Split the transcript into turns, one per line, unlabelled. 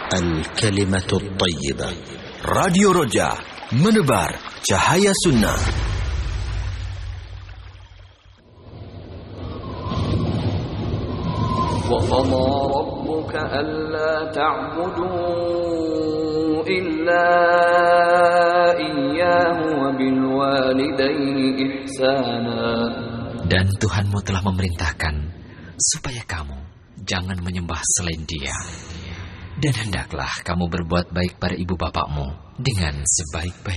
Al-Kalimatul Thayyibah.
Radio Roja, menebar cahaya sunnah.
وَقَضَى رَبُّكَ أَلَّا تَعْبُدُوا إِلَّا إِيَّاهُ وَبِالْوَالِدَيْنِ إِحْسَانًا.
Dan Tuhanmu telah memerintahkan supaya kamu jangan menyembah selain Dia. Dan hendaklah kamu berbuat baik pada ibu bapakmu dengan sebaik-baik.